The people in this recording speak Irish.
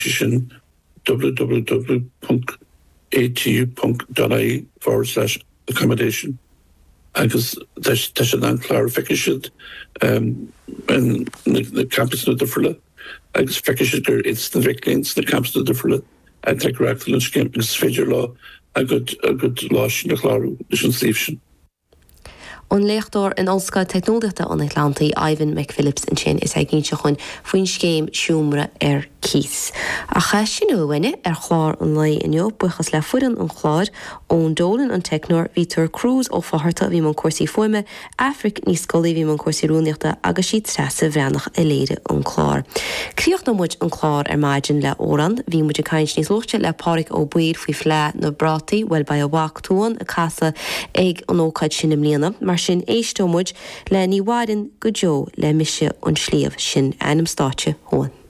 sin www.atu.ie/accommodation. Agus tá sé an clár feiciisiid na campus na difriúla agus feiciisiid gur it's na bhiclíns na campus na difriúla a teachreacht lunchcamp agus féidir lá a go lá sin na chláú leis an sléomh sin. An lechtár in Olsca technóideachta an Atlantaí Ivan McPhillips in sin is ag se chun faoin scéim siúmra Keith. A cha sin bhaine chlár an lei inniu buchas le furan an chláir ón dólan an technóir Vítor Cruz ó faharta bhí man cuasaí foiime Afric níos scoilí bhí man cuasaí rúneachta agus siad trasa bhreannach a léire an chláir. Críocht na muid an chláir maidin le óran, bhí muid a caiins níos lochte le páric ó buir faoi flé na brataí well ba a bhachtúan a casa ag an ócaid sin im líana, mar sin éistómuid le ní bhairin go deo le mise an slíomh sin einam státe hóin.